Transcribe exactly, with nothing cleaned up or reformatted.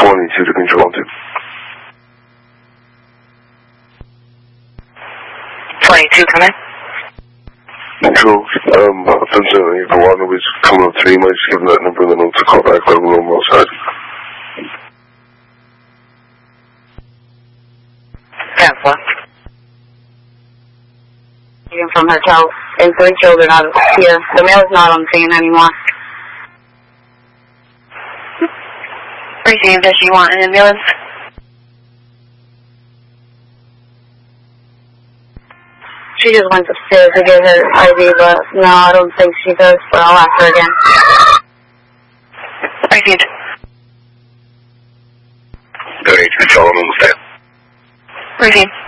twenty-two to control two. twenty-two, come in. Control, um, unfortunately, if the water nobody's coming up to me, you might just give them that number and then I'll call back when I'm outside. ten four. Even from hotel, and three children out of here. The mail is not on scene anymore. Received. Does she want an ambulance? She just went upstairs to get her I D, but no, I don't think she does, but I'll ask her again. Received. Good, control, I'm on the stand. Received.